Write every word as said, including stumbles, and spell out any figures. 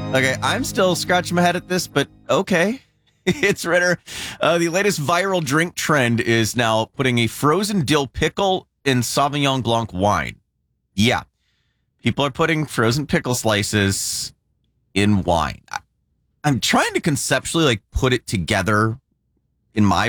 Okay, I'm still scratching my head at this, but okay. It's Ritter. Uh, the latest viral drink trend is now putting a frozen dill pickle in Sauvignon Blanc wine. Yeah, people are putting frozen pickle slices in wine. I- I'm trying to conceptually like put it together in my